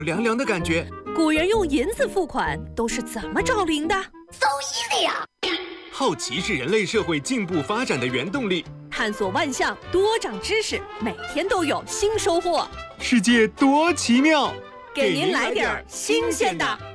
凉凉的感觉。 古人用银子付款都是怎么找零的 ？So easy 呀！ 好奇是人类社会进步发展的原动力。 探索万象，多长知识，每天都有新收获。 世界多奇妙， 给您来点新鲜的。